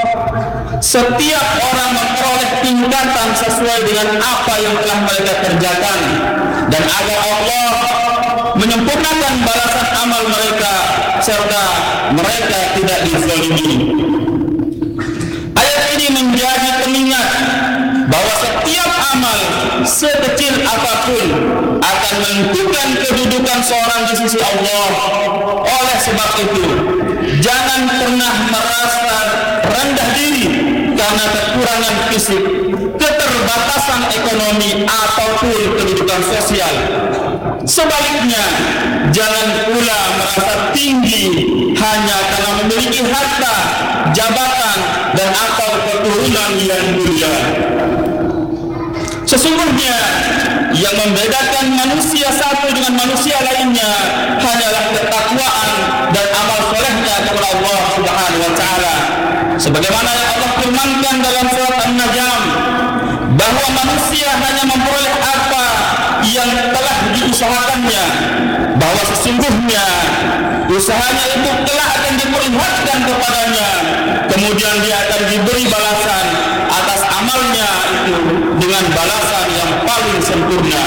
setiap orang memperoleh tingkatan sesuai dengan apa yang telah mereka kerjakan, dan agar Allah menyempurnakan balasan amal mereka serta mereka tidak dizalimi. Ayat ini menjadi pengingat bahwa setiap amal sekecil apapun akan menentukan kedudukan seorang di sisi Allah. Oleh sebab itu, jangan pernah merasa rendah diri karena kekurangan fisik, keterbatasan ekonomi ataupun kedudukan sosial. Sebaliknya, jangan pula merasa tinggi hanya karena memiliki harta, jabatan, dan atau keturunan yang mulia. Sesungguhnya yang membedakan manusia satu dengan manusia lainnya hanyalah ketakwaan dan amal solehnya kepada Allah Subhanahu wa taala. Sebagaimana yang Allah firmankan dalam surat An-Najm, bahwa manusia hanya memperoleh apa yang telah diusahakannya, bahwa sesungguhnya usahanya itu telah akan diperlihatkan kepadanya, kemudian dia akan diberi balasan atas amalnya itu dengan balasan yang paling sempurna.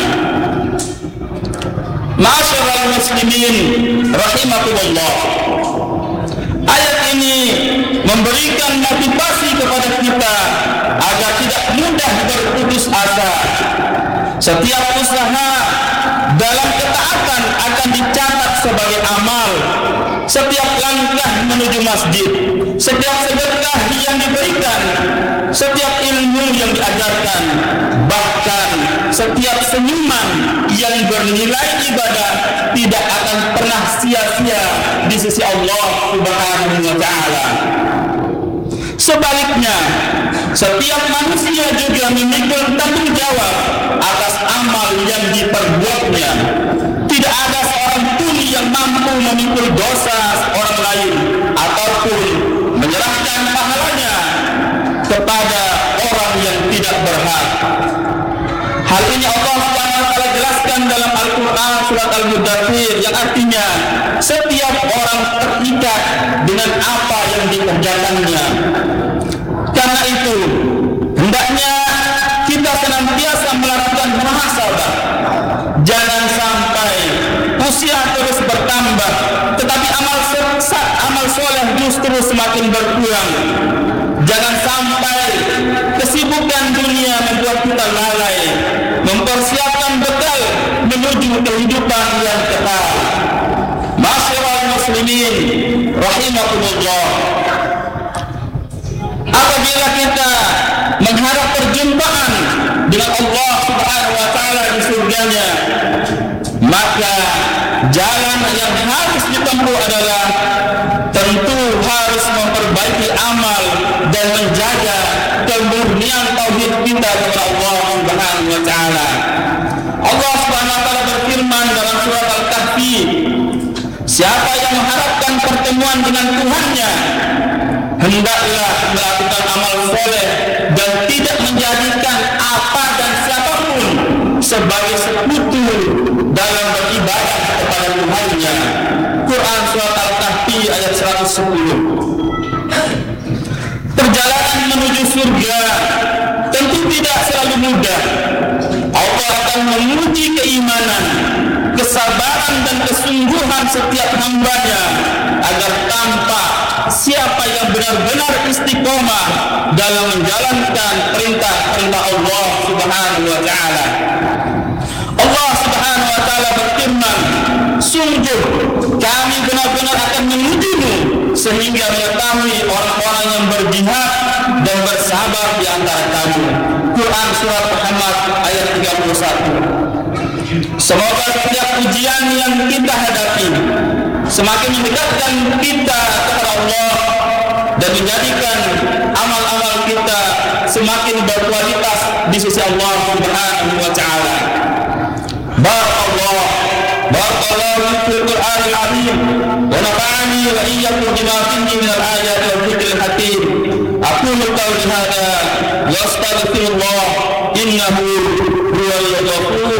Ma'asyiral muslimin rahimakumullah, ayat ini memberikan motivasi kepada kita agar tidak mudah berputus asa. Setiap usaha dalam ketaatan akan dicatat sebagai amal. Setiap langkah menuju masjid, setiap sedekah yang diberikan, setiap ilmu yang diajarkan, bahkan setiap senyuman yang bernilai ibadah tidak akan pernah sia-sia di sisi Allah Subhanahu wa taala. Sebaliknya, setiap manusia juga memikul tanggung jawab atas amal yang diperbuatnya. Tidak ada seorang pun yang mampu memikul dosa orang lain ataupun menyerahkan pahalanya kepada orang yang tidak berhak. Hal ini Allah SWT jelaskan dalam Al-Quran surat Al-Mudaththir, yang artinya setiap orang terikat dengan apa yang dikerjakannya. Karena itu, hendaknya kita senantiasa melakukan muhasabah. Jangan sampai usia terus bertambah, tetapi amal soleh justru semakin berkurang. Jangan sampai kesibukan dunia membuat kita lalai mempersiapkan bekal menuju kehidupan yang kekal. Ma'asyiral muslimin rahimakumullah, apabila kita mengharap perjumpaan dengan Allah Subhanahu wa taala di surganya, maka jalan yang harus ditempuh adalah tentu harus memperbaiki amal dan menjaga kemurnian tauhid kita kepada Allah Subhanahu wa taala. Allah Subhanahu wa taala berfirman dalam surat Al-Kahfi, siapa yang mengharapkan pertemuan dengan Tuhannya, hendaklah melakukan amal soleh dan tidak menjadikan apa dan siapapun sebagai sekutu dalam beribadah kepada Tuhannya. Quran surat Al-Kahfi ayat 110. Perjalanan menuju surga tentu tidak selalu mudah. Allah akan menguji keimanan, kesabaran dan kesungguhan setiap hambanya agar tampak siapa yang benar-benar istiqomah dalam menjalankan perintah-perintah Allah Subhanahu wa taala. Allah Subhanahu wa taala berfirman, sungguh kami benar-benar akan mengujimu sehingga mengetahui orang-orang yang berjihad dan bersabar di antara kamu. Quran surat Muhammad ayat 31. Semoga setiap ujian yang kita hadapi semakin mendekatkan kita kepada Allah dan menjadikan amal-amal kita semakin berkualitas di sisi Allah Subhanahu wa taala. Barakallahu fil Qur'anil azim wa nafa'ani wa iyyakum bima fihi min al-ayati wal dhikril hakim. Aqulu qawli hadha wa astaghfirullah innahu huwal ghafur